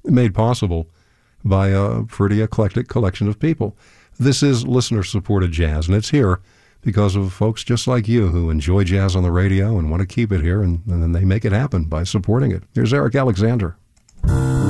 made possible by a pretty eclectic collection of people. This is listener-supported jazz, and it's here because of folks just like you who enjoy jazz on the radio and want to keep it here, and then they make it happen by supporting it. Here's Eric Alexander.